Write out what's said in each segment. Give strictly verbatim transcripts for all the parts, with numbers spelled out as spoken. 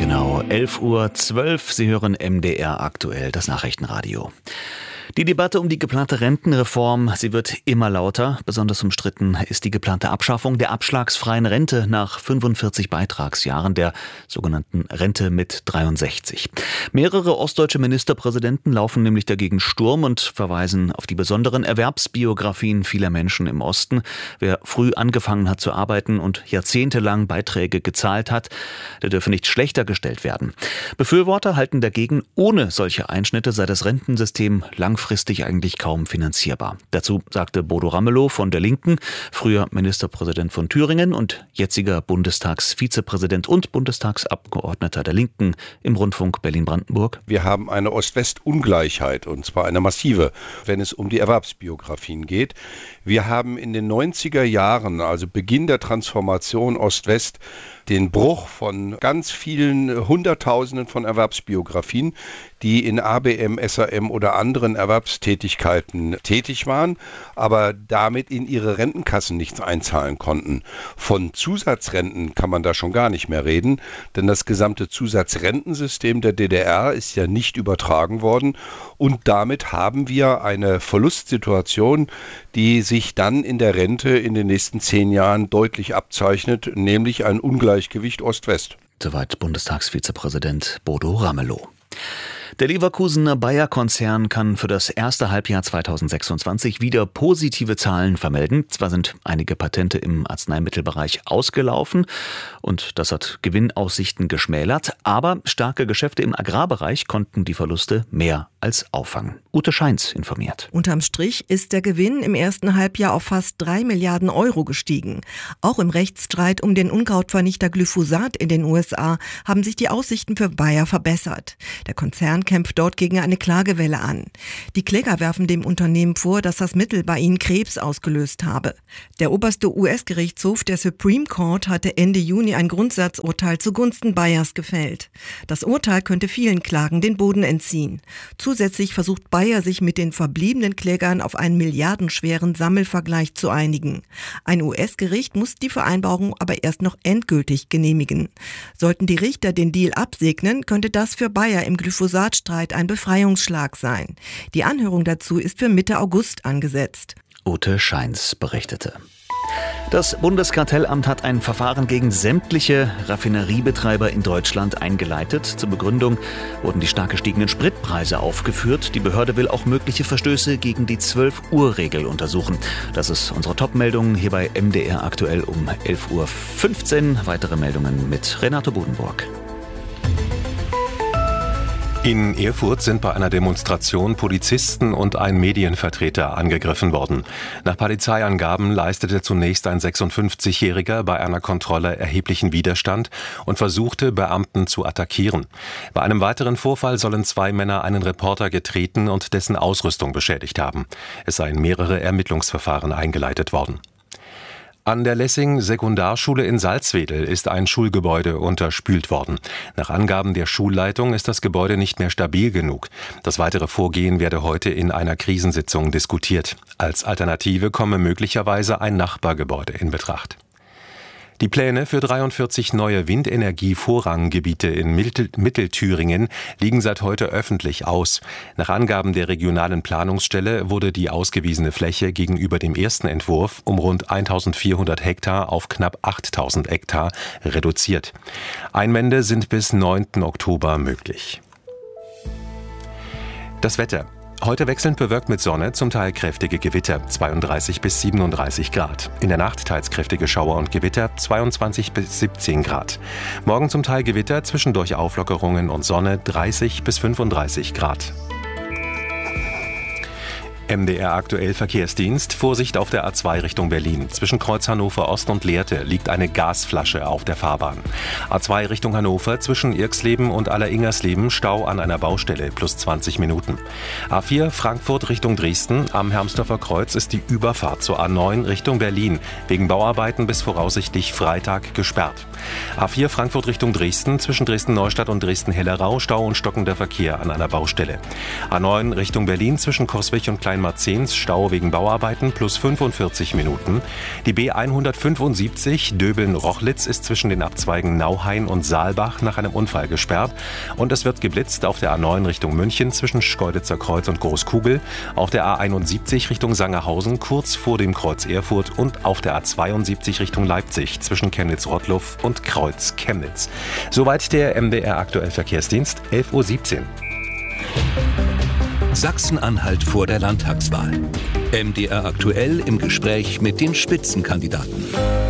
Genau, elf Uhr zwölf. Sie hören M D R aktuell, das Nachrichtenradio. Die Debatte um die geplante Rentenreform, sie wird immer lauter. Besonders umstritten ist die geplante Abschaffung der abschlagsfreien Rente nach fünfundvierzig Beitragsjahren, der sogenannten Rente mit dreiundsechzig. Mehrere ostdeutsche Ministerpräsidenten laufen nämlich dagegen Sturm und verweisen auf die besonderen Erwerbsbiografien vieler Menschen im Osten. Wer früh angefangen hat zu arbeiten und jahrzehntelang Beiträge gezahlt hat, der dürfe nicht schlechter gestellt werden. Befürworter halten dagegen, ohne solche Einschnitte sei das Rentensystem langfristig langfristig eigentlich kaum finanzierbar. Dazu sagte Bodo Ramelow von der Linken, früher Ministerpräsident von Thüringen und jetziger Bundestagsvizepräsident und Bundestagsabgeordneter der Linken im Rundfunk Berlin-Brandenburg. Wir haben eine Ost-West-Ungleichheit, und zwar eine massive, wenn es um die Erwerbsbiografien geht. Wir haben in den neunziger Jahren, also Beginn der Transformation Ost-West, den Bruch von ganz vielen Hunderttausenden von Erwerbsbiografien, die in A B M, S A M oder anderen Erwerbstätigkeiten tätig waren, aber damit in ihre Rentenkassen nichts einzahlen konnten. Von Zusatzrenten kann man da schon gar nicht mehr reden, denn das gesamte Zusatzrentensystem der D D R ist ja nicht übertragen worden und damit haben wir eine Verlustsituation, die sich dann in der Rente in den nächsten zehn Jahren deutlich abzeichnet, nämlich ein Ungleichgewicht Ost-West. Soweit Bundestagsvizepräsident Bodo Ramelow. Der Leverkusener Bayer-Konzern kann für das erste Halbjahr zweitausendsechsundzwanzig wieder positive Zahlen vermelden. Zwar sind einige Patente im Arzneimittelbereich ausgelaufen und das hat Gewinnaussichten geschmälert, aber starke Geschäfte im Agrarbereich konnten die Verluste mehr als auffangen. Ute Scheins informiert. Unterm Strich ist der Gewinn im ersten Halbjahr auf fast drei Milliarden Euro gestiegen. Auch im Rechtsstreit um den Unkrautvernichter Glyphosat in den U S A haben sich die Aussichten für Bayer verbessert. Der Konzern kämpft dort gegen eine Klagewelle an. Die Kläger werfen dem Unternehmen vor, dass das Mittel bei ihnen Krebs ausgelöst habe. Der oberste U S-Gerichtshof, der Supreme Court, hatte Ende Juni ein Grundsatzurteil zugunsten Bayers gefällt. Das Urteil könnte vielen Klagen den Boden entziehen. Zusätzlich versucht Bayer, sich mit den verbliebenen Klägern auf einen milliardenschweren Sammelvergleich zu einigen. Ein U S-Gericht muss die Vereinbarung aber erst noch endgültig genehmigen. Sollten die Richter den Deal absegnen, könnte das für Bayer im Glyphosatstreit ein Befreiungsschlag sein. Die Anhörung dazu ist für Mitte August angesetzt. Ute Scheins berichtete. Das Bundeskartellamt hat ein Verfahren gegen sämtliche Raffineriebetreiber in Deutschland eingeleitet. Zur Begründung wurden die stark gestiegenen Spritpreise aufgeführt. Die Behörde will auch mögliche Verstöße gegen die zwölf Uhr Regel untersuchen. Das ist unsere Top-Meldung hier bei M D R aktuell um elf Uhr fünfzehn. Weitere Meldungen mit Renate Bodenburg. In Erfurt sind bei einer Demonstration Polizisten und ein Medienvertreter angegriffen worden. Nach Polizeiangaben leistete zunächst ein sechsundfünfzigjähriger bei einer Kontrolle erheblichen Widerstand und versuchte, Beamten zu attackieren. Bei einem weiteren Vorfall sollen zwei Männer einen Reporter getreten und dessen Ausrüstung beschädigt haben. Es seien mehrere Ermittlungsverfahren eingeleitet worden. An der Lessing-Sekundarschule in Salzwedel ist ein Schulgebäude unterspült worden. Nach Angaben der Schulleitung ist das Gebäude nicht mehr stabil genug. Das weitere Vorgehen werde heute in einer Krisensitzung diskutiert. Als Alternative komme möglicherweise ein Nachbargebäude in Betracht. Die Pläne für dreiundvierzig neue Windenergie-Vorranggebiete in Mittel- Mittelthüringen liegen seit heute öffentlich aus. Nach Angaben der regionalen Planungsstelle wurde die ausgewiesene Fläche gegenüber dem ersten Entwurf um rund eintausendvierhundert Hektar auf knapp achttausend Hektar reduziert. Einwände sind bis neunten Oktober möglich. Das Wetter. Heute wechselnd bewölkt mit Sonne, zum Teil kräftige Gewitter, zweiunddreißig bis siebenunddreißig Grad. In der Nacht teils kräftige Schauer und Gewitter, zweiundzwanzig bis siebzehn Grad. Morgen zum Teil Gewitter, zwischendurch Auflockerungen und Sonne, dreißig bis fünfunddreißig Grad. M D R aktuell Verkehrsdienst. Vorsicht auf der A zwei Richtung Berlin. Zwischen Kreuz Hannover Ost und Lehrte liegt eine Gasflasche auf der Fahrbahn. A zwei Richtung Hannover zwischen Irxleben und Alleringers-Leben Stau an einer Baustelle plus zwanzig Minuten. A vier Frankfurt Richtung Dresden. Am Hermsdorfer Kreuz ist die Überfahrt zur A neun Richtung Berlin wegen Bauarbeiten bis voraussichtlich Freitag gesperrt. A vier Frankfurt Richtung Dresden zwischen Dresden-Neustadt und Dresden-Hellerau Stau und stockender Verkehr an einer Baustelle. A neun Richtung Berlin zwischen Coswig und Klein Rhein-Marzahns Stau wegen Bauarbeiten plus fünfundvierzig Minuten. Die B hundertfünfundsiebzig Döbeln-Rochlitz ist zwischen den Abzweigen Nauhain und Saalbach nach einem Unfall gesperrt. Und es wird geblitzt auf der A neun Richtung München zwischen Schkeuditzer Kreuz und Großkugel, auf der A einundsiebzig Richtung Sangerhausen kurz vor dem Kreuz Erfurt und auf der A zweiundsiebzig Richtung Leipzig zwischen Chemnitz-Rottluff und Kreuz Chemnitz. Soweit der M D R Aktuell Verkehrsdienst, elf Uhr siebzehn. Sachsen-Anhalt vor der Landtagswahl. M D R aktuell im Gespräch mit den Spitzenkandidaten.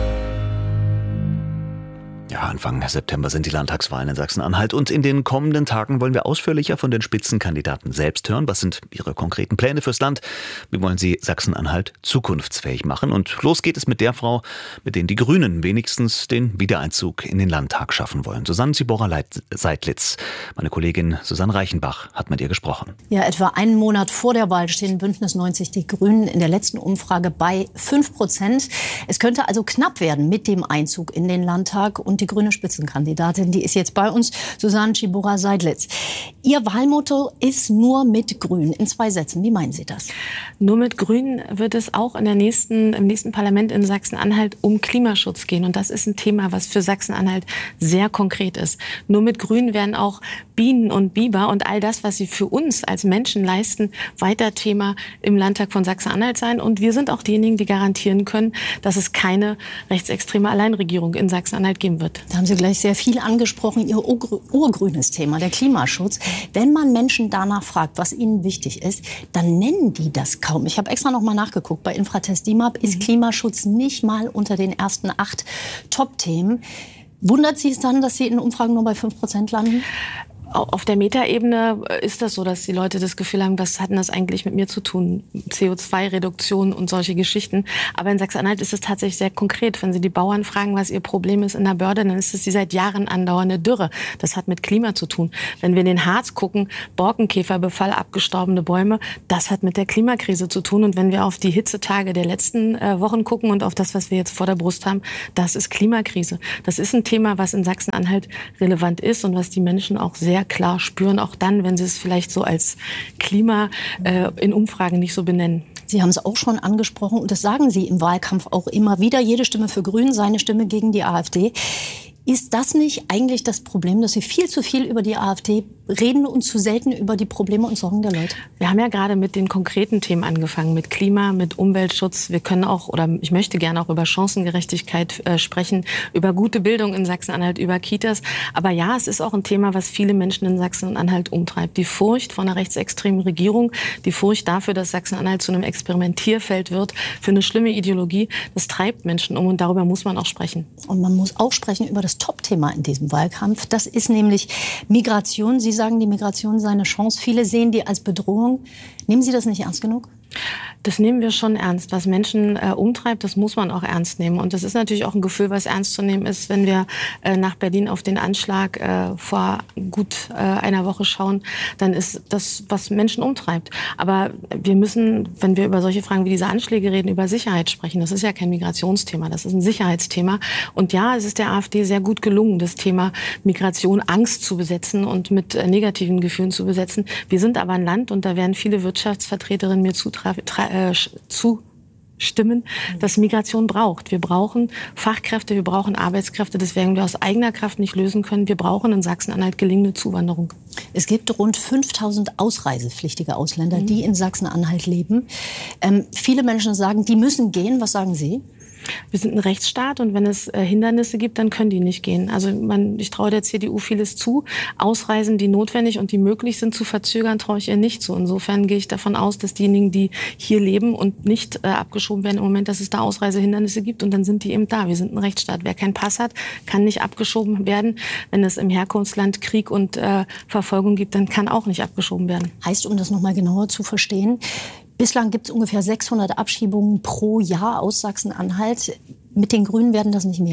Ja, Anfang September sind die Landtagswahlen in Sachsen-Anhalt und in den kommenden Tagen wollen wir ausführlicher von den Spitzenkandidaten selbst hören. Was sind ihre konkreten Pläne fürs Land? Wie wollen sie Sachsen-Anhalt zukunftsfähig machen? Und los geht es mit der Frau, mit der die Grünen wenigstens den Wiedereinzug in den Landtag schaffen wollen. Susanne Zibora-Seidlitz. Meine Kollegin Susanne Reichenbach hat mit ihr gesprochen. Ja, etwa einen Monat vor der Wahl stehen Bündnis neunzig Die Grünen in der letzten Umfrage bei fünf Prozent. Es könnte also knapp werden mit dem Einzug in den Landtag. Und die grüne Spitzenkandidatin, die ist jetzt bei uns, Susanne Zibora-Seidlitz. Ihr Wahlmotto ist nur mit Grün. In zwei Sätzen, wie meinen Sie das? Nur mit Grün wird es auch in der nächsten, im nächsten Parlament in Sachsen-Anhalt um Klimaschutz gehen. Und das ist ein Thema, was für Sachsen-Anhalt sehr konkret ist. Nur mit Grün werden auch Bienen und Biber und all das, was sie für uns als Menschen leisten, weiter Thema im Landtag von Sachsen-Anhalt sein. Und wir sind auch diejenigen, die garantieren können, dass es keine rechtsextreme Alleinregierung in Sachsen-Anhalt geben wird. Da haben Sie gleich sehr viel angesprochen, Ihr urgrünes Thema, der Klimaschutz. Wenn man Menschen danach fragt, was ihnen wichtig ist, dann nennen die das kaum. Ich habe extra noch mal nachgeguckt. Bei Infratest D I M A P ist Klimaschutz nicht mal unter den ersten acht Top-Themen. Wundert Sie es dann, dass Sie in Umfragen nur bei fünf Prozent landen? Auf der Metaebene ist das so, dass die Leute das Gefühl haben, was hat denn das eigentlich mit mir zu tun? C O zwei Reduktion und solche Geschichten. Aber in Sachsen-Anhalt ist es tatsächlich sehr konkret. Wenn Sie die Bauern fragen, was ihr Problem ist in der Börde, dann ist es die seit Jahren andauernde Dürre. Das hat mit Klima zu tun. Wenn wir in den Harz gucken, Borkenkäferbefall, abgestorbene Bäume, das hat mit der Klimakrise zu tun. Und wenn wir auf die Hitzetage der letzten äh, Wochen gucken und auf das, was wir jetzt vor der Brust haben, das ist Klimakrise. Das ist ein Thema, was in Sachsen-Anhalt relevant ist und was die Menschen auch sehr klar spüren, auch dann, wenn sie es vielleicht so als Klima äh, in Umfragen nicht so benennen. Sie haben es auch schon angesprochen und das sagen Sie im Wahlkampf auch immer wieder. Jede Stimme für Grün, seine Stimme gegen die AfD. Ist das nicht eigentlich das Problem, dass Sie viel zu viel über die AfD reden und zu selten über die Probleme und Sorgen der Leute? Wir haben ja gerade mit den konkreten Themen angefangen, mit Klima, mit Umweltschutz. Wir können auch, oder ich möchte gerne auch über Chancengerechtigkeit äh, sprechen, über gute Bildung in Sachsen-Anhalt, über Kitas. Aber ja, es ist auch ein Thema, was viele Menschen in Sachsen-Anhalt umtreibt. Die Furcht vor einer rechtsextremen Regierung, die Furcht dafür, dass Sachsen-Anhalt zu einem Experimentierfeld wird für eine schlimme Ideologie, das treibt Menschen um und darüber muss man auch sprechen. Und man muss auch sprechen über das Top-Thema in diesem Wahlkampf. Das ist nämlich Migration. Sie sagen, die Migration sei eine Chance. Viele sehen die als Bedrohung. Nehmen Sie das nicht ernst genug? Das nehmen wir schon ernst. Was Menschen äh, umtreibt, das muss man auch ernst nehmen. Und das ist natürlich auch ein Gefühl, was ernst zu nehmen ist, wenn wir äh, nach Berlin auf den Anschlag äh, vor gut äh, einer Woche schauen, dann ist das, was Menschen umtreibt. Aber wir müssen, wenn wir über solche Fragen wie diese Anschläge reden, über Sicherheit sprechen. Das ist ja kein Migrationsthema, das ist ein Sicherheitsthema. Und ja, es ist der AfD sehr gut gelungen, das Thema Migration, Angst zu besetzen und mit äh, negativen Gefühlen zu besetzen. Wir sind aber ein Land, und da werden viele Wirtschaftsvertreterinnen mir zutragen, Äh, zustimmen, dass Migration braucht. Wir brauchen Fachkräfte, wir brauchen Arbeitskräfte. Das werden wir aus eigener Kraft nicht lösen können. Wir brauchen in Sachsen-Anhalt gelingende Zuwanderung. Es gibt rund fünftausend ausreisepflichtige Ausländer, mhm. die in Sachsen-Anhalt leben. Ähm, viele Menschen sagen, die müssen gehen. Was sagen Sie? Wir sind ein Rechtsstaat und wenn es äh, Hindernisse gibt, dann können die nicht gehen. Also man, ich traue der C D U vieles zu. Ausreisen, die notwendig und die möglich sind, zu verzögern, traue ich ihr nicht zu. Insofern gehe ich davon aus, dass diejenigen, die hier leben und nicht äh, abgeschoben werden im Moment, dass es da Ausreisehindernisse gibt und dann sind die eben da. Wir sind ein Rechtsstaat. Wer keinen Pass hat, kann nicht abgeschoben werden. Wenn es im Herkunftsland Krieg und äh, Verfolgung gibt, dann kann auch nicht abgeschoben werden. Heißt, um das noch mal genauer zu verstehen, bislang gibt es ungefähr sechshundert Abschiebungen pro Jahr aus Sachsen-Anhalt. Mit den Grünen werden das nicht mehr.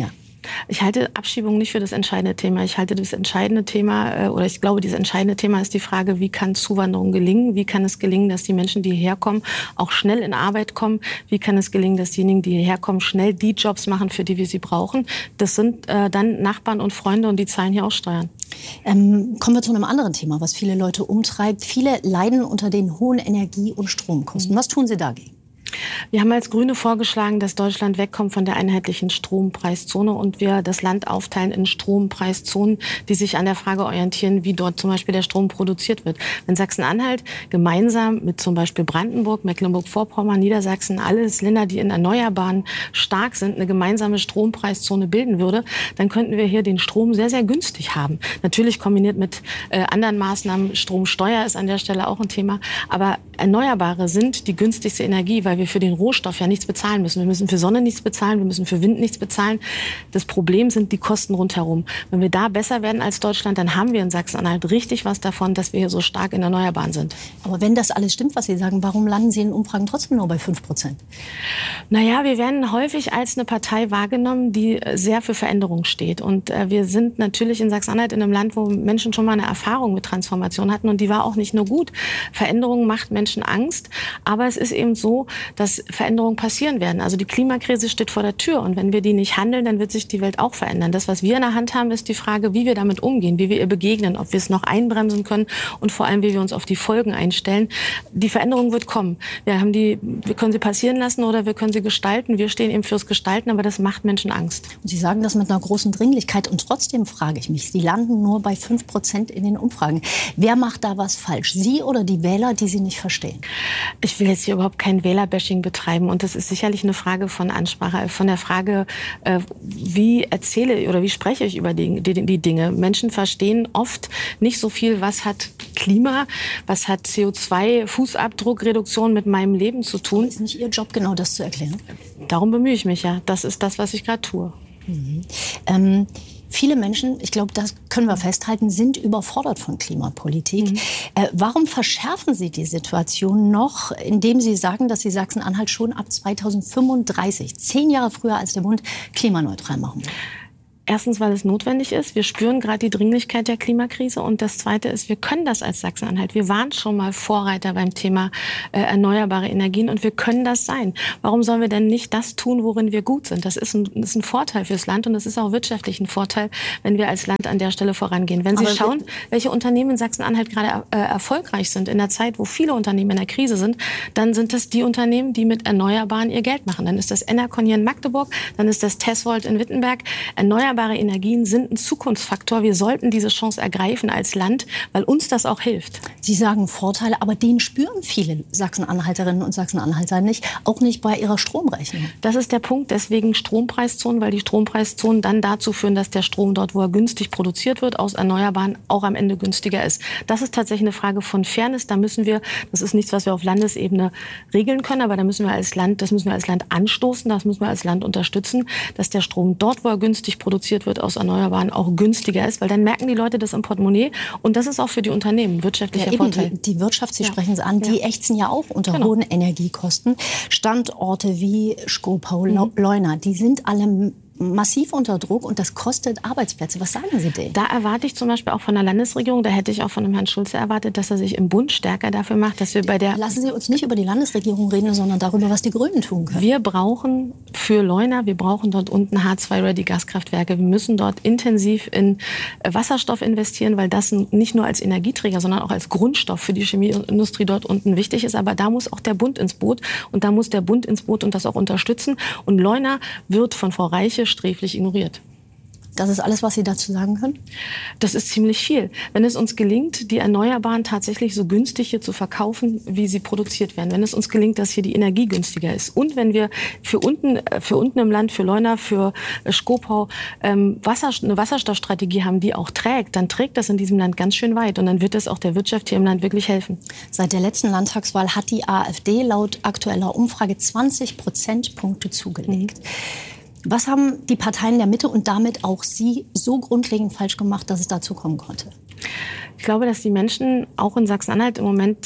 Ich halte Abschiebung nicht für das entscheidende Thema. Ich halte das entscheidende Thema, oder ich glaube, dieses entscheidende Thema ist die Frage, wie kann Zuwanderung gelingen? Wie kann es gelingen, dass die Menschen, die hierher kommen, auch schnell in Arbeit kommen? Wie kann es gelingen, dass diejenigen, die hierher kommen, schnell die Jobs machen, für die wir sie brauchen? Das sind äh, dann Nachbarn und Freunde und die zahlen hier auch Steuern. Ähm, kommen wir zu einem anderen Thema, was viele Leute umtreibt. Viele leiden unter den hohen Energie- und Stromkosten. Was tun Sie dagegen? Wir haben als Grüne vorgeschlagen, dass Deutschland wegkommt von der einheitlichen Strompreiszone und wir das Land aufteilen in Strompreiszonen, die sich an der Frage orientieren, wie dort zum Beispiel der Strom produziert wird. Wenn Sachsen-Anhalt gemeinsam mit zum Beispiel Brandenburg, Mecklenburg-Vorpommern, Niedersachsen, alles Länder, die in Erneuerbaren stark sind, eine gemeinsame Strompreiszone bilden würde, dann könnten wir hier den Strom sehr, sehr günstig haben. Natürlich kombiniert mit äh, anderen Maßnahmen. Stromsteuer ist an der Stelle auch ein Thema. Aber Erneuerbare sind die günstigste Energie, weil wir für den Rohstoff ja nichts bezahlen müssen. Wir müssen für Sonne nichts bezahlen, wir müssen für Wind nichts bezahlen. Das Problem sind die Kosten rundherum. Wenn wir da besser werden als Deutschland, dann haben wir in Sachsen-Anhalt richtig was davon, dass wir hier so stark in Erneuerbaren sind. Aber wenn das alles stimmt, was Sie sagen, warum landen Sie in Umfragen trotzdem nur bei fünf Prozent? Naja, wir werden häufig als eine Partei wahrgenommen, die sehr für Veränderung steht. Und äh, wir sind natürlich in Sachsen-Anhalt in einem Land, wo Menschen schon mal eine Erfahrung mit Transformation hatten. Und die war auch nicht nur gut. Veränderung macht Menschen Angst. Aber es ist eben so, dass Veränderungen passieren werden. Also die Klimakrise steht vor der Tür und wenn wir die nicht handeln, dann wird sich die Welt auch verändern. Das, was wir in der Hand haben, ist die Frage, wie wir damit umgehen, wie wir ihr begegnen, ob wir es noch einbremsen können und vor allem, wie wir uns auf die Folgen einstellen. Die Veränderung wird kommen. Wir haben die, wir können sie passieren lassen oder wir können sie gestalten. Wir stehen eben fürs Gestalten, aber das macht Menschen Angst. Und Sie sagen das mit einer großen Dringlichkeit und trotzdem frage ich mich, Sie landen nur bei fünf Prozent in den Umfragen. Wer macht da was falsch? Sie oder die Wähler, die Sie nicht verstehen? Ich will jetzt hier überhaupt kein Wählerbashing betreiben und das ist sicherlich eine Frage von Ansprache, von der Frage, äh, wie erzähle oder wie spreche ich über die, die, die Dinge. Menschen verstehen oft nicht so viel, was hat Klima, was hat C O zwei Fußabdruckreduktion mit meinem Leben zu tun. Ist nicht Ihr Job, genau das zu erklären? Darum bemühe ich mich ja. Das ist das, was ich gerade tue. Mhm. Ähm Viele Menschen, ich glaube, das können wir festhalten, sind überfordert von Klimapolitik. Mhm. Äh, warum verschärfen Sie die Situation noch, indem Sie sagen, dass Sie Sachsen-Anhalt schon ab zweitausendfünfunddreißig, zehn Jahre früher als der Bund, klimaneutral machen wollen? Erstens, weil es notwendig ist. Wir spüren gerade die Dringlichkeit der Klimakrise. Und das Zweite ist, wir können das als Sachsen-Anhalt. Wir waren schon mal Vorreiter beim Thema äh, erneuerbare Energien und wir können das sein. Warum sollen wir denn nicht das tun, worin wir gut sind? Das ist ein, das ist ein Vorteil fürs Land und das ist auch wirtschaftlich ein Vorteil, wenn wir als Land an der Stelle vorangehen. Wenn Sie Aber schauen, welche Unternehmen in Sachsen-Anhalt gerade äh, erfolgreich sind in der Zeit, wo viele Unternehmen in der Krise sind, dann sind das die Unternehmen, die mit Erneuerbaren ihr Geld machen. Dann ist das Enercon hier in Magdeburg, dann ist das Tesvolt in Wittenberg. Erneuerbare Erneuerbare Energien sind ein Zukunftsfaktor. Wir sollten diese Chance ergreifen als Land, weil uns das auch hilft. Sie sagen Vorteile, aber den spüren viele Sachsen-Anhalterinnen und Sachsen-Anhalter nicht, auch nicht bei ihrer Stromrechnung. Das ist der Punkt, deswegen Strompreiszonen, weil die Strompreiszonen dann dazu führen, dass der Strom dort, wo er günstig produziert wird, aus Erneuerbaren auch am Ende günstiger ist. Das ist tatsächlich eine Frage von Fairness. Da müssen wir, das ist nichts, was wir auf Landesebene regeln können, aber da müssen wir als Land, das müssen wir als Land anstoßen, das müssen wir als Land unterstützen, dass der Strom dort, wo er günstig produziert wird, aus Erneuerbaren auch günstiger ist, weil dann merken die Leute das im Portemonnaie und das ist auch für die Unternehmen wirtschaftlicher ja, Vorteil. Die, die Wirtschaft, Sie ja. sprechen es an, die ja. ächzen ja auch unter genau. hohen Energiekosten. Standorte wie Schkopau, mhm. Leuna, die sind alle massiv unter Druck und das kostet Arbeitsplätze. Was sagen Sie denen? Da erwarte ich zum Beispiel auch von der Landesregierung, da hätte ich auch von dem Herrn Schulze erwartet, dass er sich im Bund stärker dafür macht, dass wir bei der... Lassen Sie uns nicht über die Landesregierung reden, sondern darüber, was die Grünen tun können. Wir brauchen für Leuna, wir brauchen dort unten H zwei Ready Gaskraftwerke. Wir müssen dort intensiv in Wasserstoff investieren, weil das nicht nur als Energieträger, sondern auch als Grundstoff für die Chemieindustrie dort unten wichtig ist. Aber da muss auch der Bund ins Boot und da muss der Bund ins Boot und das auch unterstützen. Und Leuna wird von Frau Reiche sträflich ignoriert. Das ist alles, was Sie dazu sagen können? Das ist ziemlich viel. Wenn es uns gelingt, die Erneuerbaren tatsächlich so günstig hier zu verkaufen, wie sie produziert werden, wenn es uns gelingt, dass hier die Energie günstiger ist und wenn wir für unten, für unten im Land, für Leuna, für Schkopau ähm, Wasser, eine Wasserstoffstrategie haben, die auch trägt, dann trägt das in diesem Land ganz schön weit und dann wird es auch der Wirtschaft hier im Land wirklich helfen. Seit der letzten Landtagswahl hat die AfD laut aktueller Umfrage zwanzig Prozentpunkte zugelegt. Mhm. Was haben die Parteien der Mitte und damit auch Sie so grundlegend falsch gemacht, dass es dazu kommen konnte? Ich glaube, dass die Menschen auch in Sachsen-Anhalt im Moment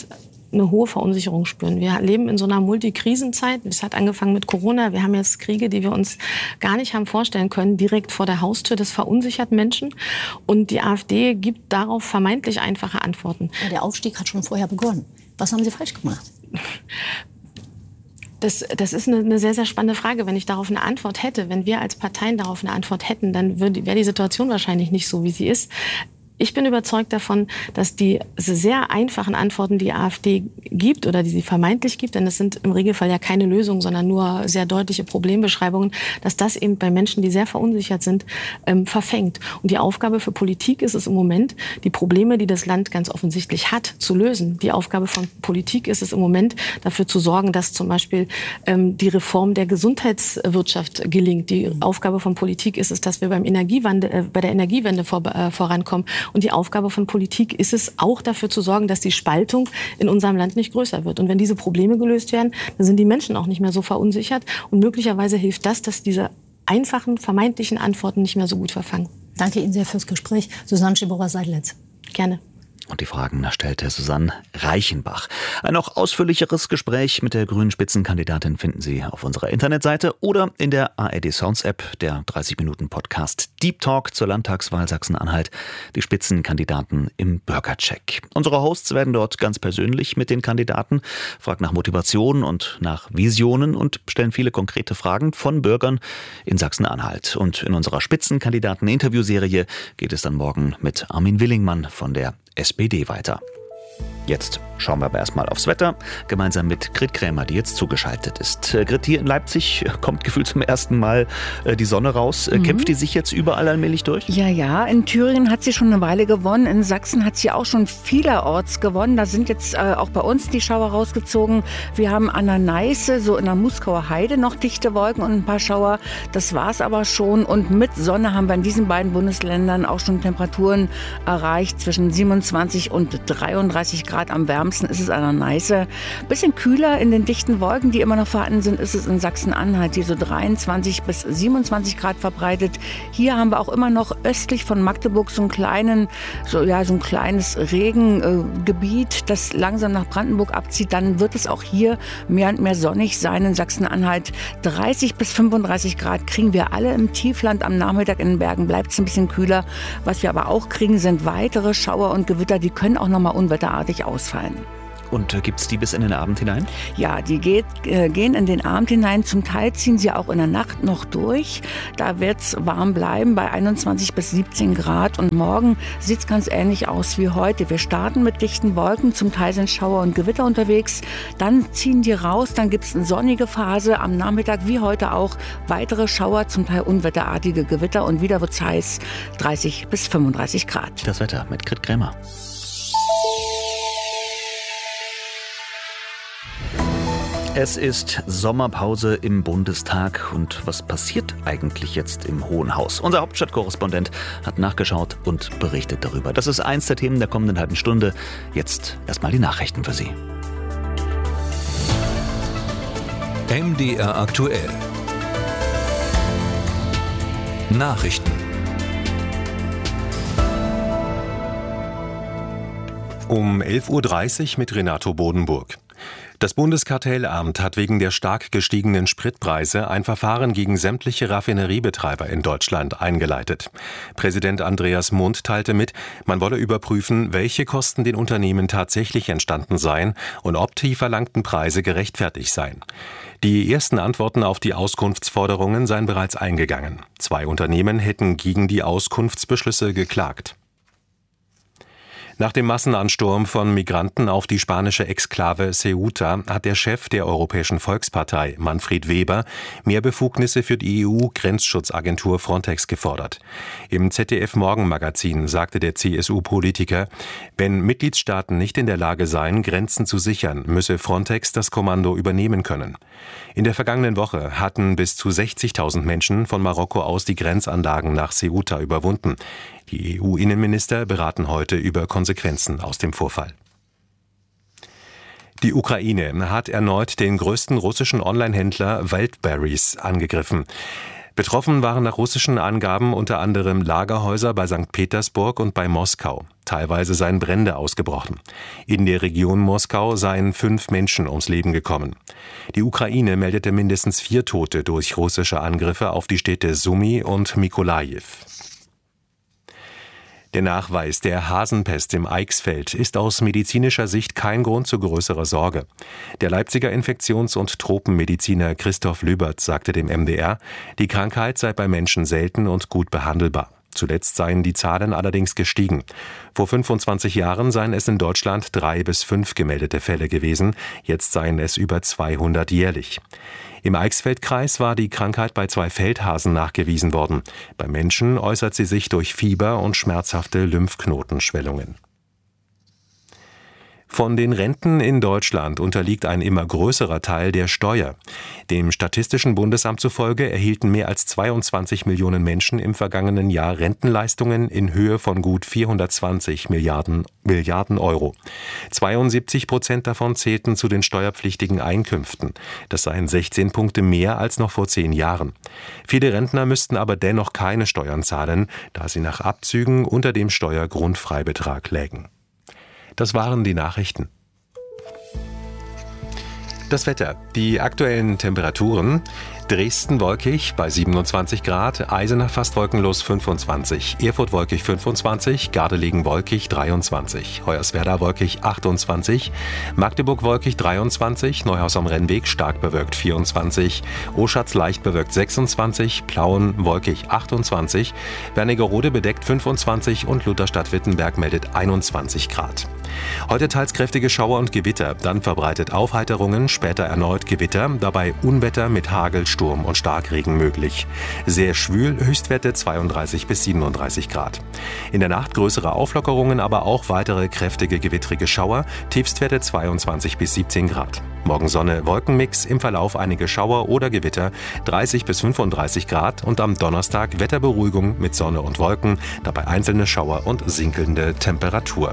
eine hohe Verunsicherung spüren. Wir leben in so einer Multikrisenzeit. Es hat angefangen mit Corona. Wir haben jetzt Kriege, die wir uns gar nicht haben vorstellen können, direkt vor der Haustür. Das verunsichert Menschen. Und die AfD gibt darauf vermeintlich einfache Antworten. Ja, der Aufstieg hat schon vorher begonnen. Was haben Sie falsch gemacht? Das, das ist eine, eine sehr, sehr spannende Frage. Wenn ich darauf eine Antwort hätte, wenn wir als Parteien darauf eine Antwort hätten, dann würde, wäre die Situation wahrscheinlich nicht so, wie sie ist. Ich bin überzeugt davon, dass die sehr einfachen Antworten, die die AfD gibt oder die sie vermeintlich gibt, denn es sind im Regelfall ja keine Lösungen, sondern nur sehr deutliche Problembeschreibungen, dass das eben bei Menschen, die sehr verunsichert sind, ähm, verfängt. Und die Aufgabe für Politik ist es im Moment, die Probleme, die das Land ganz offensichtlich hat, zu lösen. Die Aufgabe von Politik ist es im Moment, dafür zu sorgen, dass zum Beispiel ähm, die Reform der Gesundheitswirtschaft gelingt. Die Aufgabe von Politik ist es, dass wir beim Energiewandel, äh, bei der Energiewende vor, äh, vorankommen. Und die Aufgabe von Politik ist es, auch dafür zu sorgen, dass die Spaltung in unserem Land nicht größer wird. Und wenn diese Probleme gelöst werden, dann sind die Menschen auch nicht mehr so verunsichert. Und möglicherweise hilft das, dass diese einfachen, vermeintlichen Antworten nicht mehr so gut verfangen. Danke Ihnen sehr fürs Gespräch. Susanne Schiborer-Seidlitz. Gerne. Und die Fragen stellte Susanne Reichenbach. Ein noch ausführlicheres Gespräch mit der grünen Spitzenkandidatin finden Sie auf unserer Internetseite oder in der A R D Sounds App, der dreißig Minuten Podcast Deep Talk zur Landtagswahl Sachsen-Anhalt, die Spitzenkandidaten im Bürgercheck. Unsere Hosts werden dort ganz persönlich mit den Kandidaten, fragen nach Motivation und nach Visionen und stellen viele konkrete Fragen von Bürgern in Sachsen-Anhalt. Und in unserer Spitzenkandidaten-Interviewserie geht es dann morgen mit Armin Willingmann von der S P D weiter. Jetzt schauen wir aber erstmal aufs Wetter, gemeinsam mit Grit Krämer, die jetzt zugeschaltet ist. Grit, hier in Leipzig kommt gefühlt zum ersten Mal die Sonne raus. Mhm. Kämpft die sich jetzt überall allmählich durch? Ja, ja. In Thüringen hat sie schon eine Weile gewonnen. In Sachsen hat sie auch schon vielerorts gewonnen. Da sind jetzt äh, auch bei uns die Schauer rausgezogen. Wir haben an der Neiße, so in der Muskauer Heide, noch dichte Wolken und ein paar Schauer. Das war's aber schon. Und mit Sonne haben wir in diesen beiden Bundesländern auch schon Temperaturen erreicht zwischen siebenundzwanzig und dreiunddreißig Grad. Am wärmsten ist es an der Neiße. Bisschen kühler in den dichten Wolken, die immer noch vorhanden sind, ist es in Sachsen-Anhalt, die so dreiundzwanzig bis siebenundzwanzig Grad verbreitet. Hier haben wir auch immer noch östlich von Magdeburg so einen kleinen, so, ja, so ein kleines Regengebiet, das langsam nach Brandenburg abzieht. Dann wird es auch hier mehr und mehr sonnig sein in Sachsen-Anhalt. dreißig bis fünfunddreißig Grad kriegen wir alle im Tiefland. Am Nachmittag in den Bergen bleibt es ein bisschen kühler. Was wir aber auch kriegen, sind weitere Schauer und Gewitter. Die können auch noch mal unwetterartig ausfallen. Und äh, gibt es die bis in den Abend hinein? Ja, die geht, äh, gehen in den Abend hinein. Zum Teil ziehen sie auch in der Nacht noch durch. Da wird es warm bleiben bei einundzwanzig bis siebzehn Grad. Und morgen sieht es ganz ähnlich aus wie heute. Wir starten mit dichten Wolken. Zum Teil sind Schauer und Gewitter unterwegs. Dann ziehen die raus. Dann gibt es eine sonnige Phase. Am Nachmittag wie heute auch weitere Schauer, zum Teil unwetterartige Gewitter. Und wieder wird es heiß, dreißig bis fünfunddreißig Grad. Das Wetter mit Grit Krämer. Es ist Sommerpause im Bundestag. Und was passiert eigentlich jetzt im Hohen Haus? Unser Hauptstadtkorrespondent hat nachgeschaut und berichtet darüber. Das ist eins der Themen der kommenden halben Stunde. Jetzt erstmal die Nachrichten für Sie. M D R aktuell. Nachrichten. Um elf Uhr dreißig mit Renato Bodenburg. Das Bundeskartellamt hat wegen der stark gestiegenen Spritpreise ein Verfahren gegen sämtliche Raffineriebetreiber in Deutschland eingeleitet. Präsident Andreas Mund teilte mit, man wolle überprüfen, welche Kosten den Unternehmen tatsächlich entstanden seien und ob die verlangten Preise gerechtfertigt seien. Die ersten Antworten auf die Auskunftsforderungen seien bereits eingegangen. Zwei Unternehmen hätten gegen die Auskunftsbeschlüsse geklagt. Nach dem Massenansturm von Migranten auf die spanische Exklave Ceuta hat der Chef der Europäischen Volkspartei, Manfred Weber, mehr Befugnisse für die E U-Grenzschutzagentur Frontex gefordert. Im Z D F-Morgenmagazin sagte der C S U-Politiker, wenn Mitgliedstaaten nicht in der Lage seien, Grenzen zu sichern, müsse Frontex das Kommando übernehmen können. In der vergangenen Woche hatten bis zu sechzigtausend Menschen von Marokko aus die Grenzanlagen nach Ceuta überwunden. Die E U-Innenminister beraten heute über Konsequenzen aus dem Vorfall. Die Ukraine hat erneut den größten russischen Onlinehändler Wildberries angegriffen. Betroffen waren nach russischen Angaben unter anderem Lagerhäuser bei Sankt Petersburg und bei Moskau. Teilweise seien Brände ausgebrochen. In der Region Moskau seien fünf Menschen ums Leben gekommen. Die Ukraine meldete mindestens vier Tote durch russische Angriffe auf die Städte Sumy und Mykolajiw. Der Nachweis der Hasenpest im Eichsfeld ist aus medizinischer Sicht kein Grund zu größerer Sorge. Der Leipziger Infektions- und Tropenmediziner Christoph Lübert sagte dem M D R, die Krankheit sei bei Menschen selten und gut behandelbar. Zuletzt seien die Zahlen allerdings gestiegen. Vor fünfundzwanzig Jahren seien es in Deutschland drei bis fünf gemeldete Fälle gewesen, jetzt seien es über zweihundert jährlich. Im Eichsfeldkreis war die Krankheit bei zwei Feldhasen nachgewiesen worden. Bei Menschen äußert sie sich durch Fieber und schmerzhafte Lymphknotenschwellungen. Von den Renten in Deutschland unterliegt ein immer größerer Teil der Steuer. Dem Statistischen Bundesamt zufolge erhielten mehr als zweiundzwanzig Millionen Menschen im vergangenen Jahr Rentenleistungen in Höhe von gut vierhundertzwanzig Milliarden, Milliarden Euro. zweiundsiebzig Prozent davon zählten zu den steuerpflichtigen Einkünften. Das seien sechzehn Punkte mehr als noch vor zehn Jahren. Viele Rentner müssten aber dennoch keine Steuern zahlen, da sie nach Abzügen unter dem Steuergrundfreibetrag lägen. Das waren die Nachrichten. Das Wetter. Die aktuellen Temperaturen. Dresden wolkig bei siebenundzwanzig Grad, Eisenach fast wolkenlos fünfundzwanzig, Erfurt wolkig fünfundzwanzig, Gardelegen wolkig dreiundzwanzig, Hoyerswerda wolkig achtundzwanzig, Magdeburg wolkig dreiundzwanzig, Neuhaus am Rennweg stark bewölkt vierundzwanzig, Oschatz leicht bewölkt sechsundzwanzig, Plauen wolkig achtundzwanzig, Wernigerode bedeckt fünfundzwanzig und Lutherstadt-Wittenberg meldet einundzwanzig Grad. Heute teils kräftige Schauer und Gewitter, dann verbreitet Aufheiterungen, später erneut Gewitter, dabei Unwetter mit Hagel, Sturm und Starkregen möglich. Sehr schwül, Höchstwerte zweiunddreißig bis siebenunddreißig Grad. In der Nacht größere Auflockerungen, aber auch weitere kräftige gewittrige Schauer, Tiefstwerte zweiundzwanzig bis siebzehn Grad. Morgen Sonne, Wolkenmix, im Verlauf einige Schauer oder Gewitter, dreißig bis fünfunddreißig Grad und am Donnerstag Wetterberuhigung mit Sonne und Wolken, dabei einzelne Schauer und sinkende Temperatur.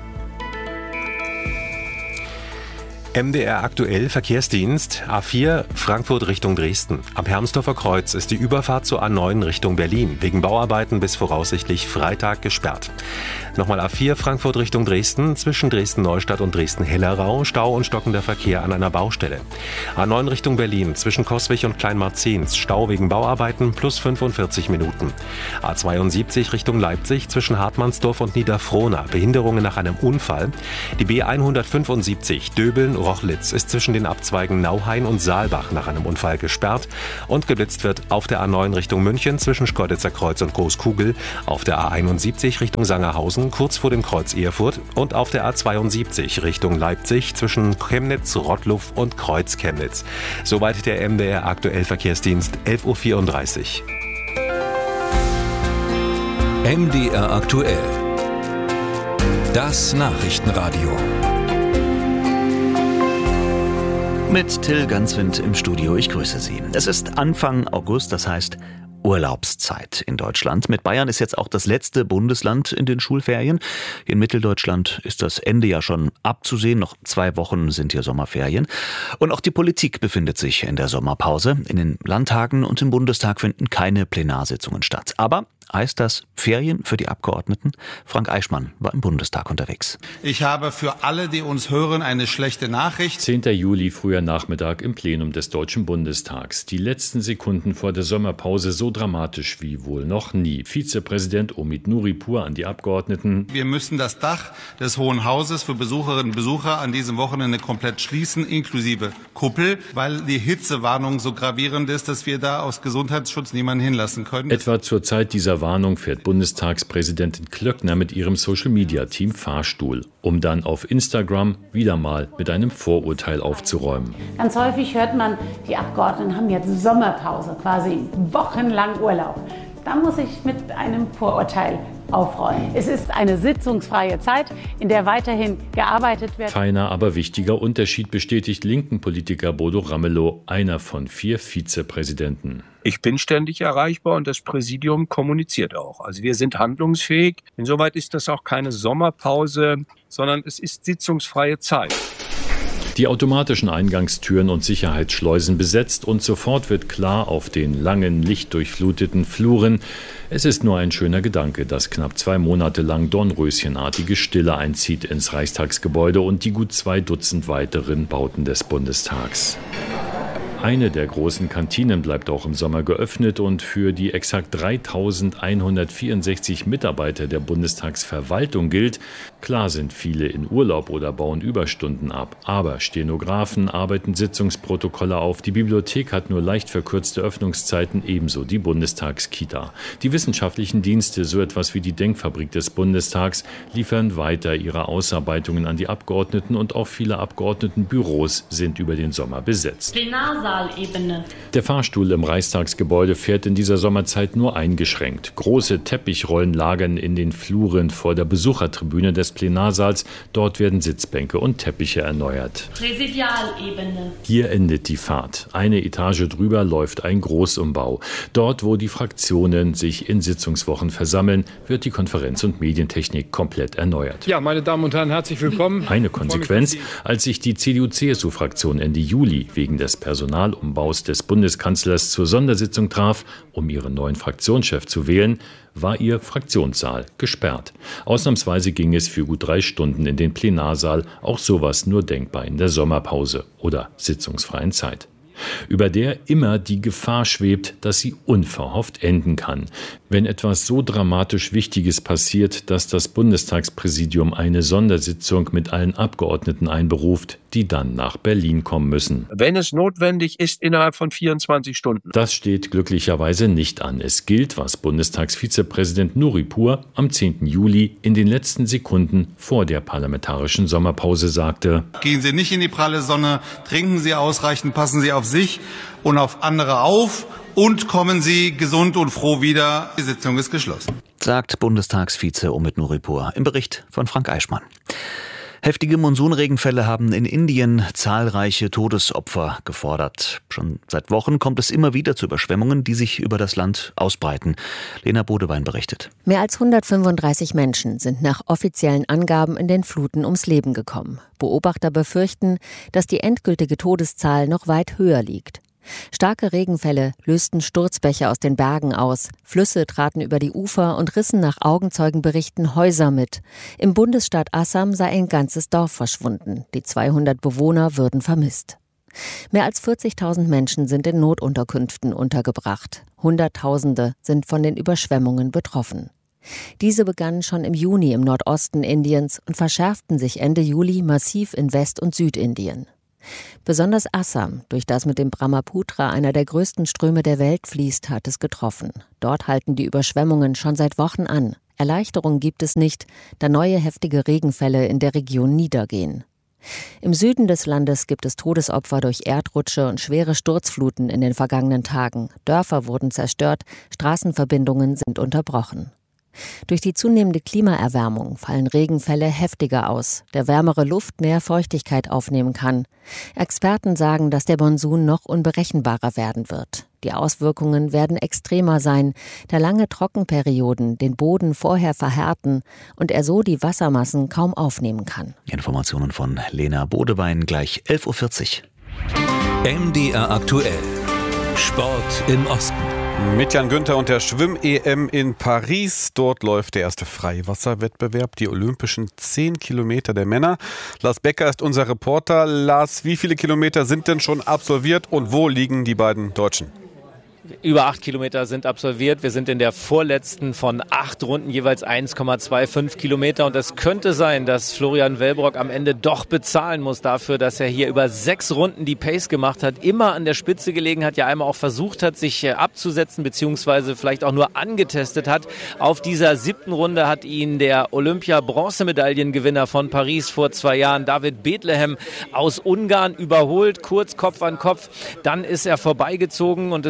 M D R aktuell Verkehrsdienst A vier Frankfurt Richtung Dresden. Am Hermsdorfer Kreuz ist die Überfahrt zur A neun Richtung Berlin wegen Bauarbeiten bis voraussichtlich Freitag gesperrt. Nochmal A vier Frankfurt Richtung Dresden, zwischen Dresden-Neustadt und Dresden-Hellerau, Stau und stockender Verkehr an einer Baustelle. A neun Richtung Berlin, zwischen Coswig und Kleinmarzens, Stau wegen Bauarbeiten plus fünfundvierzig Minuten. A zweiundsiebzig Richtung Leipzig, zwischen Hartmannsdorf und Niederfrohna, Behinderungen nach einem Unfall. Die B hundertfünfundsiebzig Döbeln-Rochlitz ist zwischen den Abzweigen Nauhain und Saalbach nach einem Unfall gesperrt und geblitzt wird auf der A neun Richtung München zwischen Schkeuditzer Kreuz und Großkugel, auf der A einundsiebzig Richtung Sangerhausen kurz vor dem Kreuz Erfurt und auf der A zweiundsiebzig Richtung Leipzig zwischen Chemnitz, Rottluff und Kreuz Chemnitz. Soweit der M D R aktuell Verkehrsdienst, elf Uhr vierunddreißig. M D R aktuell. Das Nachrichtenradio. Mit Till Ganswind im Studio, ich grüße Sie. Es ist Anfang August, das heißt Urlaubszeit in Deutschland. Mit Bayern ist jetzt auch das letzte Bundesland in den Schulferien. In Mitteldeutschland ist das Ende ja schon abzusehen. Noch zwei Wochen sind hier Sommerferien. Und auch die Politik befindet sich in der Sommerpause. In den Landtagen und im Bundestag finden keine Plenarsitzungen statt. Aber heißt das Ferien für die Abgeordneten? Frank Eichmann war im Bundestag unterwegs. Ich habe für alle, die uns hören, eine schlechte Nachricht. zehnter Juli, früher Nachmittag im Plenum des Deutschen Bundestags. Die letzten Sekunden vor der Sommerpause so dramatisch wie wohl noch nie. Vizepräsident Omid Nuripur an die Abgeordneten. Wir müssen das Dach des Hohen Hauses für Besucherinnen und Besucher an diesem Wochenende komplett schließen, inklusive Kuppel, weil die Hitzewarnung so gravierend ist, dass wir da aus Gesundheitsschutz niemanden hinlassen können. Etwa zur Zeit dieser Warnung fährt Bundestagspräsidentin Klöckner mit ihrem Social-Media-Team Fahrstuhl, um dann auf Instagram wieder mal mit einem Vorurteil aufzuräumen. Ganz häufig hört man, die Abgeordneten haben jetzt Sommerpause, quasi wochenlang Urlaub. Da muss ich mit einem Vorurteil aufräumen. Es ist eine sitzungsfreie Zeit, in der weiterhin gearbeitet wird. Feiner, aber wichtiger Unterschied bestätigt linken Politiker Bodo Ramelow, einer von vier Vizepräsidenten. Ich bin ständig erreichbar und das Präsidium kommuniziert auch. Also wir sind handlungsfähig. Insoweit ist das auch keine Sommerpause, sondern es ist sitzungsfreie Zeit. Die automatischen Eingangstüren und Sicherheitsschleusen besetzt und sofort wird klar auf den langen, lichtdurchfluteten Fluren: Es ist nur ein schöner Gedanke, dass knapp zwei Monate lang dornröschenartige Stille einzieht ins Reichstagsgebäude und die gut zwei Dutzend weiteren Bauten des Bundestags. Eine der großen Kantinen bleibt auch im Sommer geöffnet und für die exakt dreitausendeinhundertvierundsechzig Mitarbeiter der Bundestagsverwaltung gilt: Klar sind viele in Urlaub oder bauen Überstunden ab, aber Stenografen arbeiten Sitzungsprotokolle auf, die Bibliothek hat nur leicht verkürzte Öffnungszeiten, ebenso die Bundestagskita. Die wissenschaftlichen Dienste, so etwas wie die Denkfabrik des Bundestags, liefern weiter ihre Ausarbeitungen an die Abgeordneten und auch viele Abgeordnetenbüros sind über den Sommer besetzt. Der Fahrstuhl im Reichstagsgebäude fährt in dieser Sommerzeit nur eingeschränkt. Große Teppichrollen lagern in den Fluren vor der Besuchertribüne des Plenarsaals. Dort werden Sitzbänke und Teppiche erneuert. Präsidialebene. Hier endet die Fahrt. Eine Etage drüber läuft ein Großumbau. Dort, wo die Fraktionen sich in Sitzungswochen versammeln, wird die Konferenz- und Medientechnik komplett erneuert. Ja, meine Damen und Herren, herzlich willkommen. Eine Konsequenz, als sich die C D U-C S U-Fraktion Ende Juli wegen des Personalumbaus des Bundeskanzlers zur Sondersitzung traf, um ihren neuen Fraktionschef zu wählen, war ihr Fraktionssaal gesperrt. Ausnahmsweise ging es für gut drei Stunden in den Plenarsaal, auch sowas nur denkbar in der Sommerpause oder sitzungsfreien Zeit, über der immer die Gefahr schwebt, dass sie unverhofft enden kann. Wenn etwas so dramatisch Wichtiges passiert, dass das Bundestagspräsidium eine Sondersitzung mit allen Abgeordneten einberuft, die dann nach Berlin kommen müssen. Wenn es notwendig ist, innerhalb von vierundzwanzig Stunden. Das steht glücklicherweise nicht an. Es gilt, was Bundestagsvizepräsident Nuripur am zehnten Juli in den letzten Sekunden vor der parlamentarischen Sommerpause sagte: Gehen Sie nicht in die pralle Sonne, trinken Sie ausreichend, passen Sie auf sich und auf andere auf und kommen Sie gesund und froh wieder. Die Sitzung ist geschlossen. Sagt Bundestagsvize Omid Nuripur im Bericht von Frank Eichmann. Heftige Monsunregenfälle haben in Indien zahlreiche Todesopfer gefordert. Schon seit Wochen kommt es immer wieder zu Überschwemmungen, die sich über das Land ausbreiten. Lena Bodewein berichtet. Mehr als hundertfünfunddreißig Menschen sind nach offiziellen Angaben in den Fluten ums Leben gekommen. Beobachter befürchten, dass die endgültige Todeszahl noch weit höher liegt. Starke Regenfälle lösten Sturzbäche aus den Bergen aus, Flüsse traten über die Ufer und rissen nach Augenzeugenberichten Häuser mit. Im Bundesstaat Assam sei ein ganzes Dorf verschwunden, die zweihundert Bewohner würden vermisst. Mehr als vierzigtausend Menschen sind in Notunterkünften untergebracht. Hunderttausende sind von den Überschwemmungen betroffen. Diese begannen schon im Juni im Nordosten Indiens und verschärften sich Ende Juli massiv in West- und Südindien. Besonders Assam, durch das mit dem Brahmaputra einer der größten Ströme der Welt fließt, hat es getroffen. Dort halten die Überschwemmungen schon seit Wochen an. Erleichterung gibt es nicht, da neue heftige Regenfälle in der Region niedergehen. Im Süden des Landes gibt es Todesopfer durch Erdrutsche und schwere Sturzfluten in den vergangenen Tagen. Dörfer wurden zerstört, Straßenverbindungen sind unterbrochen. Durch die zunehmende Klimaerwärmung fallen Regenfälle heftiger aus, der wärmere Luft mehr Feuchtigkeit aufnehmen kann. Experten sagen, dass der Monsun noch unberechenbarer werden wird. Die Auswirkungen werden extremer sein, da lange Trockenperioden den Boden vorher verhärten und er so die Wassermassen kaum aufnehmen kann. Informationen von Lena Bodewein, gleich elf Uhr vierzig. M D R aktuell. Sport im Osten. Mit Jan Günther und der Schwimm-E M in Paris. Dort läuft der erste Freiwasserwettbewerb, die olympischen zehn Kilometer der Männer. Lars Becker ist unser Reporter. Lars, wie viele Kilometer sind denn schon absolviert und wo liegen die beiden Deutschen? Über acht Kilometer sind absolviert. Wir sind in der vorletzten von acht Runden, jeweils eins Komma fünfundzwanzig Kilometer. Und es könnte sein, dass Florian Wellbrock am Ende doch bezahlen muss dafür, dass er hier über sechs Runden die Pace gemacht hat, immer an der Spitze gelegen hat, ja einmal auch versucht hat, sich abzusetzen, beziehungsweise vielleicht auch nur angetestet hat. Auf dieser siebten Runde hat ihn der Olympia-Bronzemedaillengewinner von Paris vor zwei Jahren, David Bethlehem aus Ungarn, überholt, kurz Kopf an Kopf. Dann ist er vorbeigezogen und es könnte sein,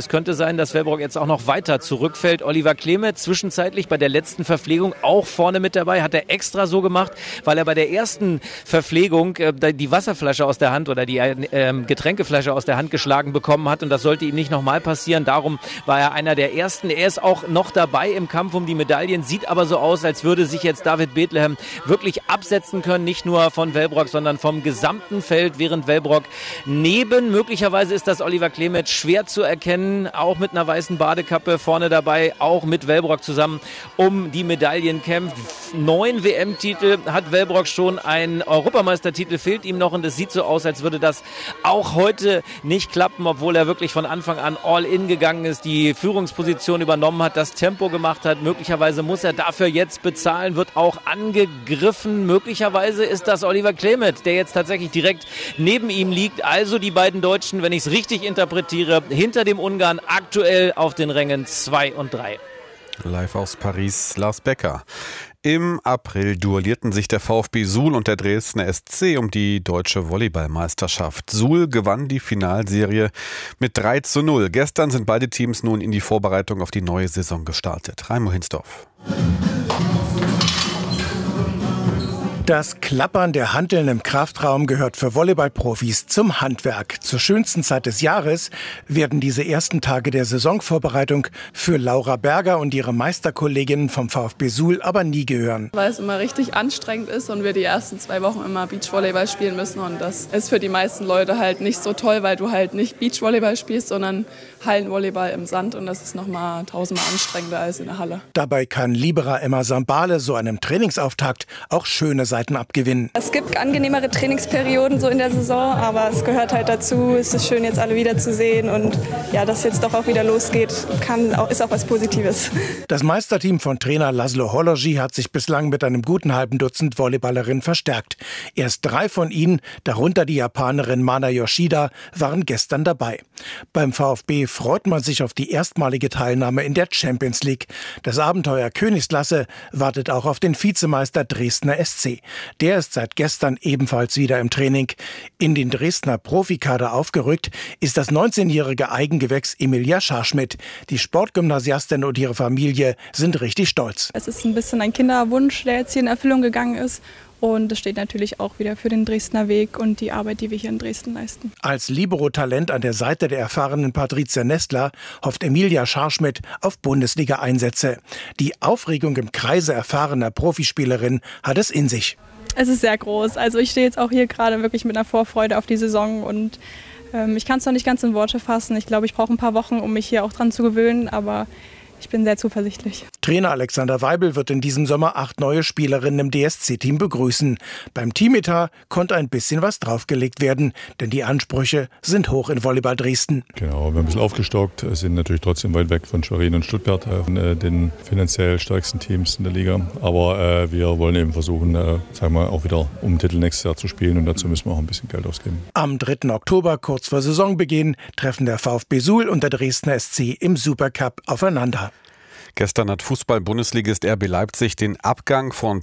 sein, dass Velbrock jetzt auch noch weiter zurückfällt. Oliver Klemet zwischenzeitlich bei der letzten Verpflegung auch vorne mit dabei, hat er extra so gemacht, weil er bei der ersten Verpflegung äh, die Wasserflasche aus der Hand oder die äh, Getränkeflasche aus der Hand geschlagen bekommen hat und das sollte ihm nicht nochmal passieren. Darum war er einer der Ersten. Er ist auch noch dabei im Kampf um die Medaillen, sieht aber so aus, als würde sich jetzt David Bethlehem wirklich absetzen können, nicht nur von Velbrock, sondern vom gesamten Feld, während Velbrock neben, möglicherweise ist das Oliver Klemet schwer zu erkennen, auch mit einer weißen Badekappe vorne dabei, auch mit Velbrock zusammen um die Medaillen kämpft. Neun W M-Titel hat Velbrock schon, ein Europameistertitel fehlt ihm noch und es sieht so aus, als würde das auch heute nicht klappen, obwohl er wirklich von Anfang an all in gegangen ist, die Führungsposition übernommen hat, das Tempo gemacht hat. Möglicherweise muss er dafür jetzt bezahlen, wird auch angegriffen. Möglicherweise ist das Oliver Klemet, der jetzt tatsächlich direkt neben ihm liegt. Also die beiden Deutschen, wenn ich es richtig interpretiere, hinter dem Ungarn aktuell auf den Rängen zwei und drei. Live aus Paris, Lars Becker. Im April duellierten sich der VfB Suhl und der Dresdner S C um die deutsche Volleyballmeisterschaft. Suhl gewann die Finalserie mit drei zu null. Gestern sind beide Teams nun in die Vorbereitung auf die neue Saison gestartet. Raimo Hinsdorf. Das Klappern der Hanteln im Kraftraum gehört für Volleyballprofis zum Handwerk. Zur schönsten Zeit des Jahres werden diese ersten Tage der Saisonvorbereitung für Laura Berger und ihre Meisterkolleginnen vom VfB Suhl aber nie gehören. Weil es immer richtig anstrengend ist und wir die ersten zwei Wochen immer Beachvolleyball spielen müssen. Und das ist für die meisten Leute halt nicht so toll, weil du halt nicht Beachvolleyball spielst, sondern Hallenvolleyball im Sand. Und das ist nochmal tausendmal anstrengender als in der Halle. Dabei kann Libera Emma Sambale so einem Trainingsauftakt auch schöne Seiten abgewinnen. Es gibt angenehmere Trainingsperioden so in der Saison, aber es gehört halt dazu. Es ist schön, jetzt alle wiederzusehen und ja, dass jetzt doch auch wieder losgeht, kann, ist auch was Positives. Das Meisterteam von Trainer Laszlo Hology hat sich bislang mit einem guten halben Dutzend Volleyballerinnen verstärkt. Erst drei von ihnen, darunter die Japanerin Mana Yoshida, waren gestern dabei. Beim VfB freut man sich auf die erstmalige Teilnahme in der Champions League. Das Abenteuer Königsklasse wartet auch auf den Vizemeister Dresdner S C. Der ist seit gestern ebenfalls wieder im Training. In den Dresdner Profikader aufgerückt ist das neunzehnjährige Eigengewächs Emilia Scharschmidt. Die Sportgymnasiastin und ihre Familie sind richtig stolz. Es ist ein bisschen ein Kinderwunsch, der jetzt hier in Erfüllung gegangen ist. Und das steht natürlich auch wieder für den Dresdner Weg und die Arbeit, die wir hier in Dresden leisten. Als Libero-Talent an der Seite der erfahrenen Patricia Nestler hofft Emilia Scharschmidt auf Bundesliga-Einsätze. Die Aufregung im Kreise erfahrener Profispielerinnen hat es in sich. Es ist sehr groß. Also ich stehe jetzt auch hier gerade wirklich mit einer Vorfreude auf die Saison und ähm, ich kann es noch nicht ganz in Worte fassen. Ich glaube, ich brauche ein paar Wochen, um mich hier auch dran zu gewöhnen, aber ich bin sehr zuversichtlich. Trainer Alexander Weibel wird in diesem Sommer acht neue Spielerinnen im D S C-Team begrüßen. Beim Teametat konnte ein bisschen was draufgelegt werden, denn die Ansprüche sind hoch in Volleyball Dresden. Genau, wir haben ein bisschen aufgestockt, sind natürlich trotzdem weit weg von Schwerin und Stuttgart, äh, den finanziell stärksten Teams in der Liga. Aber äh, wir wollen eben versuchen, äh, sagen wir, auch wieder um den Titel nächstes Jahr zu spielen und dazu müssen wir auch ein bisschen Geld ausgeben. Am dritten Oktober, kurz vor Saisonbeginn, treffen der VfB Suhl und der Dresdner S C im Supercup aufeinander. Gestern hat Fußball-Bundesligist R B Leipzig den Abgang von